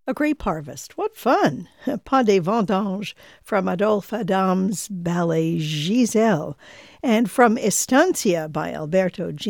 A grape harvest. What fun! Pas des vendanges from Adolphe Adam's ballet Giselle, and from Estancia by Alberto